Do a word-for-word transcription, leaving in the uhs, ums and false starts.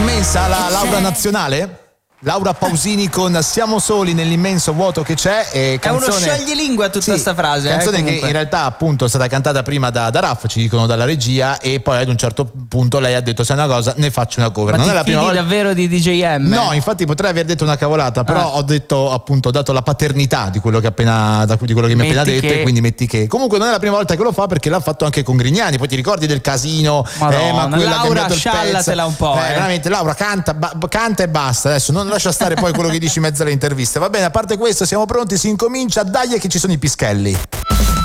immensa la Laura nazionale? Laura Pausini con Siamo soli nell'immenso vuoto che c'è. E canzone, è uno scioglilingua tutta questa sì, frase. Canzone eh, che in realtà appunto è stata cantata prima da, da Raff, ci dicono dalla regia, e poi ad un certo punto lei ha detto: sai una cosa, ne faccio una cover. Ma non ti è la prima fidi volta davvero di D J M? No, infatti potrei aver detto una cavolata, però ah. ho detto appunto, ho dato la paternità di quello che appena di quello che mi ha appena detto, che... e quindi metti che. Comunque non è la prima volta che lo fa, perché l'ha fatto anche con Grignani. Poi ti ricordi del casino? Madonna, eh, ma quella Laura, sciallatela un po'. Eh, eh. Veramente, Laura canta, ba- canta e basta. Adesso non lascia stare poi quello che dici in mezzo alle interviste. Va bene, a parte questo, siamo pronti, si incomincia. Dai che ci sono i pischelli.